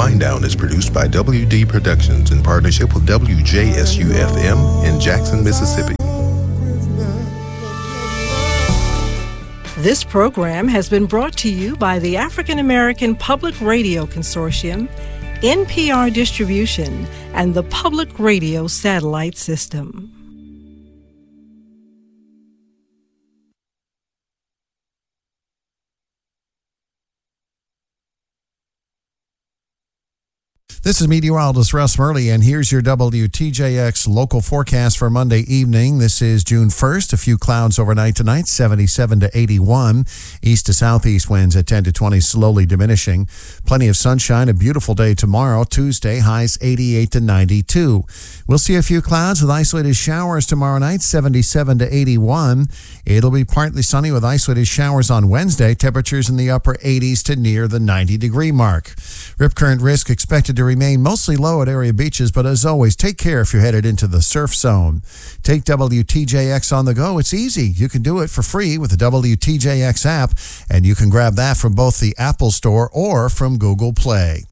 Wind Down is produced by WD Productions in partnership with WJSU-FM in Jackson, Mississippi. This program has been brought to you by the African American Public Radio Consortium, NPR Distribution, and the Public Radio Satellite System. This is meteorologist Russ Murley, and here's your WTJX local forecast for Monday evening. This is June 1st. A few clouds overnight tonight, 77 to 81. East to southeast winds at 10 to 20, slowly diminishing. Plenty of sunshine, a beautiful day tomorrow, Tuesday, highs 88 to 92. We'll see a few clouds with isolated showers tomorrow night, 77 to 81. It'll be partly sunny with isolated showers on Wednesday, temperatures in the upper 80s to near the 90-degree mark. Rip current risk expected to remain mostly low at area beaches, but as always, take care if you're headed into the surf zone. Take WTJX on the go. It's easy. You can do it for free with the WTJX app, and you can grab that from both the Apple Store or from Google Play.